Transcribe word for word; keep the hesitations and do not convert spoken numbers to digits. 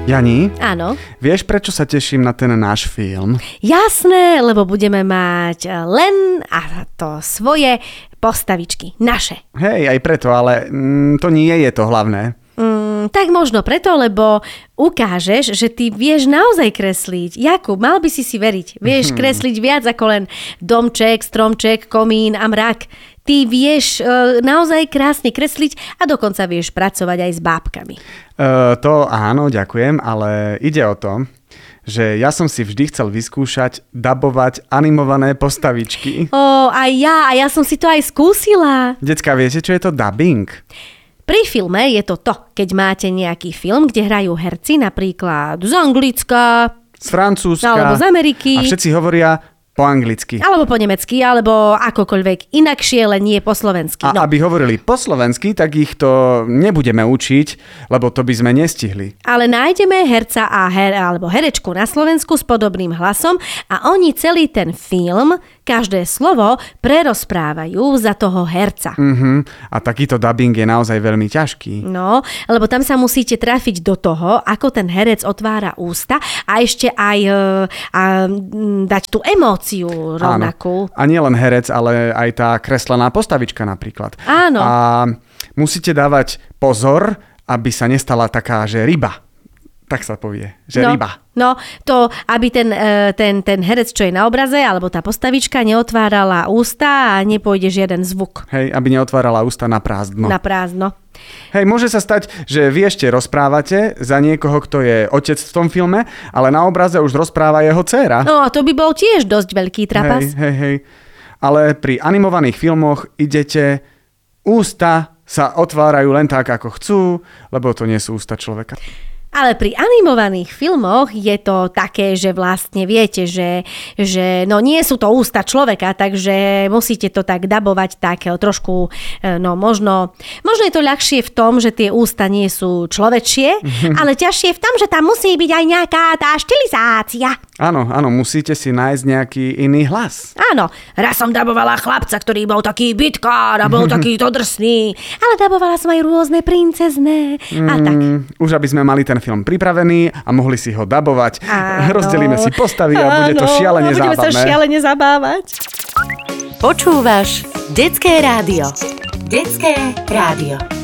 Jani? Áno. Vieš, prečo sa teším na ten náš film? Jasné, lebo budeme mať len a to svoje postavičky, naše. Hej, aj preto, ale mm, to nie je to hlavné. Mm, tak možno preto, lebo ukážeš, že ty vieš naozaj kresliť. Jakub, mal by si si veriť. Vieš kresliť viac ako len domček, stromček, komín a mrak. Ty vieš e, naozaj krásne kresliť a dokonca vieš pracovať aj s bábkami. Uh, to áno, ďakujem, ale ide o to, že ja som si vždy chcel vyskúšať dabovať animované postavičky. Ó, aj ja, a ja som si to aj skúsila. Decka, viete, čo je to dubbing? Pri filme je to to, keď máte nejaký film, kde hrajú herci napríklad z Anglicka, Z Francúzska. alebo z Ameriky. A všetci hovoria po anglicky. Alebo po nemecky, alebo akokoľvek inakšie, len nie po slovensky. A No. aby hovorili po slovensky, tak ich to nebudeme učiť, lebo to by sme nestihli. Ale nájdeme herca a her, alebo herečku na Slovensku s podobným hlasom a oni celý ten film, každé slovo prerozprávajú za toho herca. Uh-huh. A takýto dubbing je naozaj veľmi ťažký. No, lebo tam sa musíte trafiť do toho, ako ten herec otvára ústa a ešte aj e, a, m, dať tú emóciu rovnakú. Áno. A nie len herec, ale aj tá kreslená postavička napríklad. Áno. A musíte dávať pozor, aby sa nestala taká, že ryba. Tak sa povie, že no, ryba. No, to, aby ten, e, ten, ten herec, čo je na obraze, alebo tá postavička neotvárala ústa a nepôjde žiaden zvuk. Hej, aby neotvárala ústa na prázdno. Na prázdno. Hej, môže sa stať, že vy ešte rozprávate za niekoho, kto je otec v tom filme, ale na obraze už rozpráva jeho dcéra. No, to by bol tiež dosť veľký trapas. Hej, hej, hej. Ale pri animovaných filmoch idete, ústa sa otvárajú len tak, ako chcú, lebo to nie sú ústa človeka. Ale pri animovaných filmoch je to také, že vlastne viete, že, že no nie sú to ústa človeka, takže musíte to tak dabovať tak trošku, no možno, možno je to ľahšie v tom, že tie ústa nie sú človečie, ale ťažšie v tom, že tam musí byť aj nejaká tá štilizácia. Áno, áno, musíte si nájsť nejaký iný hlas. Áno, raz som dabovala chlapca, ktorý bol taký bitkár a bol takýto drsný, ale dabovala som aj rôzne princezné a tak. Mm, už aby sme mali ten film pripravený a mohli si ho dabovať. Áno. Rozdelíme si postavy a bude to šialene Áno, budeme zábavné. sa šialene zabávať. Počúvaš Detské rádio. Detské rádio.